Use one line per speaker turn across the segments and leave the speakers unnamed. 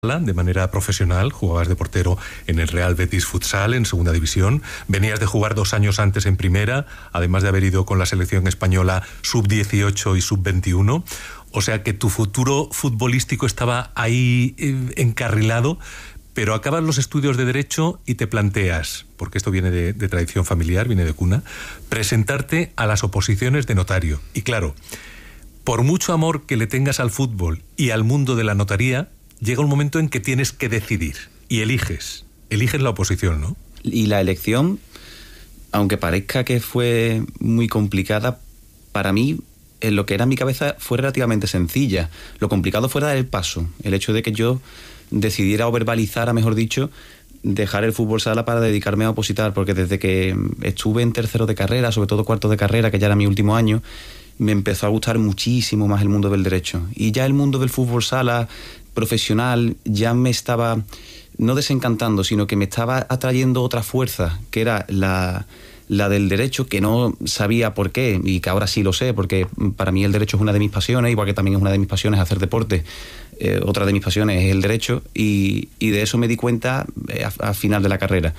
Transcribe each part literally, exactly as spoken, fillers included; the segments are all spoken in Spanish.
de manera profesional, jugabas de portero en el Real Betis Futsal, en segunda división, venías de jugar dos años antes en primera, además de haber ido con la selección española sub dieciocho y sub veintiuno, o sea que tu futuro futbolístico estaba ahí eh, encarrilado, pero acabas los estudios de Derecho y te planteas, porque esto viene de, de tradición familiar, viene de cuna, presentarte a las oposiciones de notario. Y claro, por mucho amor que le tengas al fútbol y al mundo de la notaría, llega un momento en que tienes que decidir y eliges, eliges la oposición, ¿no?
Y la elección, aunque parezca que fue muy complicada, para mí, en lo que era en mi cabeza, fue relativamente sencilla. Lo complicado fue dar el paso, el hecho de que yo decidiera o verbalizara, mejor dicho, dejar el fútbol sala para dedicarme a opositar, porque desde que estuve en tercero de carrera, sobre todo cuarto de carrera, que ya era mi último año, me empezó a gustar muchísimo más el mundo del derecho. Y ya el mundo del fútbol sala profesional ya me estaba, no desencantando, sino que me estaba atrayendo otra fuerza, que era la, la del derecho, que no sabía por qué, y que ahora sí lo sé, porque para mí el derecho es una de mis pasiones, igual que también es una de mis pasiones hacer deporte. Eh, otra de mis pasiones es el derecho, y, y de eso me di cuenta al final de la carrera.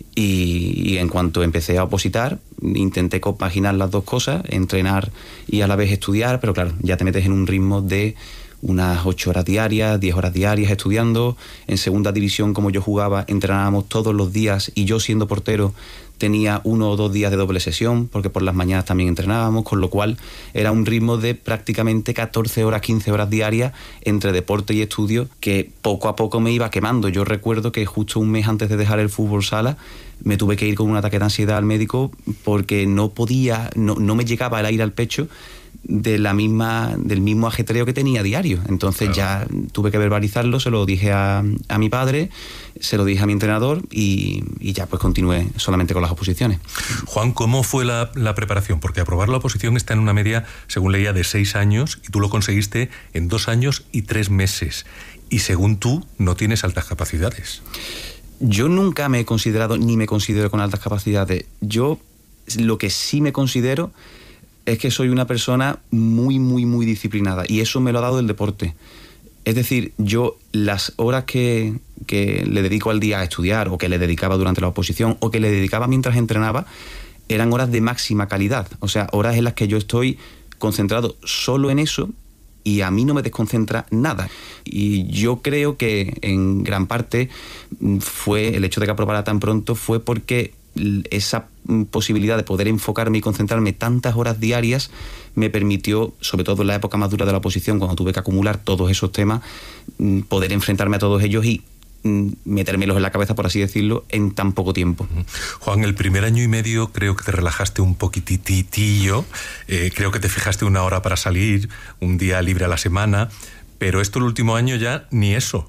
Y, y en cuanto empecé a opositar, intenté compaginar las dos cosas, entrenar y a la vez estudiar, pero claro, ya te metes en un ritmo de unas ocho horas diarias, diez horas diarias estudiando. En segunda división, como yo jugaba, entrenábamos todos los días, y yo, siendo portero, tenía uno o dos días de doble sesión, porque por las mañanas también entrenábamos, con lo cual era un ritmo de prácticamente catorce horas, quince horas diarias entre deporte y estudio, que poco a poco me iba quemando. Yo recuerdo que justo un mes antes de dejar el fútbol sala me tuve que ir con un ataque de ansiedad al médico, porque no podía, no, no me llegaba el aire al pecho de la misma, del mismo ajetreo que tenía diario. Entonces claro, ya tuve que verbalizarlo, se lo dije a, a mi padre, se lo dije a mi entrenador, y, y ya pues continué solamente con las oposiciones.
Juan, ¿cómo fue la, la preparación? Porque aprobar la oposición está en una media, según leía, de seis años, y tú lo conseguiste en dos años y tres meses. Y según tú, no tienes altas capacidades.
Yo nunca me he considerado, ni me considero con altas capacidades. Yo lo que sí me considero es que soy una persona muy, muy, muy disciplinada, y eso me lo ha dado el deporte. Es decir, yo las horas que, que le dedico al día a estudiar, o que le dedicaba durante la oposición, o que le dedicaba mientras entrenaba, eran horas de máxima calidad. O sea, horas en las que yo estoy concentrado solo en eso, y a mí no me desconcentra nada. Y yo creo que en gran parte fue el hecho de que aprobara tan pronto, fue porque esa posibilidad de poder enfocarme y concentrarme tantas horas diarias me permitió, sobre todo en la época más dura de la oposición, cuando tuve que acumular todos esos temas, poder enfrentarme a todos ellos y metérmelos en la cabeza, por así decirlo, en tan poco tiempo.
Juan, el primer año y medio creo que te relajaste un poquititillo, eh, creo que te fijaste una hora para salir, un día libre a la semana, pero esto el último año ya ni eso.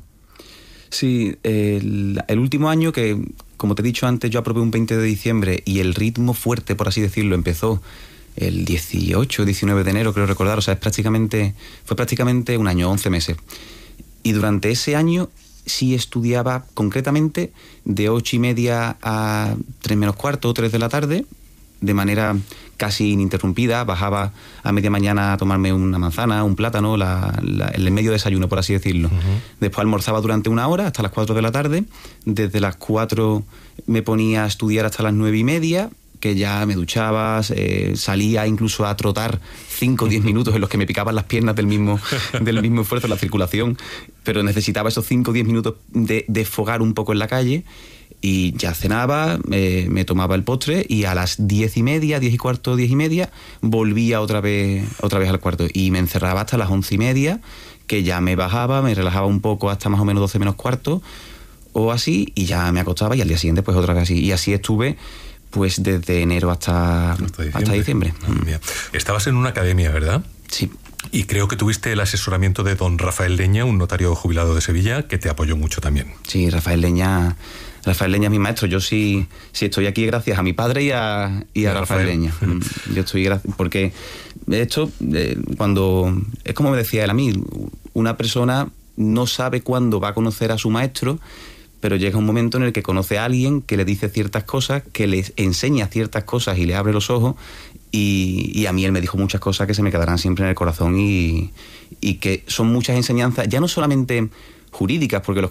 Sí, el, el último año, que como te he dicho antes, yo aprobé un veinte de diciembre, y el ritmo fuerte, por así decirlo, empezó el dieciocho, diecinueve de enero, creo recordar. O sea, es prácticamente, fue prácticamente un año, once meses. Y durante ese año sí estudiaba concretamente de ocho y media a tres menos cuarto o tres de la tarde, de manera casi ininterrumpida. Bajaba a media mañana a tomarme una manzana, un plátano, la, la, el medio desayuno, por así decirlo. Uh-huh. Después almorzaba durante una hora, hasta las cuatro de la tarde. Desde las cuatro me ponía a estudiar hasta las nueve y media, que ya me duchaba, eh, salía incluso a trotar cinco o diez minutos en los que me picaban las piernas del mismo, del mismo esfuerzo, la circulación, pero necesitaba esos cinco o diez minutos de desfogar un poco en la calle. Y ya cenaba, eh, me tomaba el postre, y a las diez y media, diez y cuarto, diez y media, volvía otra vez, otra vez al cuarto, y me encerraba hasta las once y media, que ya me bajaba, me relajaba un poco hasta más o menos doce menos cuarto, o así, y ya me acostaba, y al día siguiente pues otra vez así. Y así estuve pues desde enero hasta, hasta diciembre. Hasta diciembre.
Ah, estabas en una academia, ¿verdad?
Sí.
Y creo que tuviste el asesoramiento de don Rafael Leña, un notario jubilado de Sevilla, que te apoyó mucho también.
Sí, Rafael Leña... Rafael Leña es mi maestro. Yo sí, sí estoy aquí gracias a mi padre y a, y a Rafael, Rafael Leña. Yo estoy gracias, porque esto, eh, cuando, es como me decía él a mí, una persona no sabe cuándo va a conocer a su maestro, pero llega un momento en el que conoce a alguien que le dice ciertas cosas, que le enseña ciertas cosas y le abre los ojos, y, y a mí él me dijo muchas cosas que se me quedarán siempre en el corazón, y, y que son muchas enseñanzas, ya no solamente jurídicas, porque los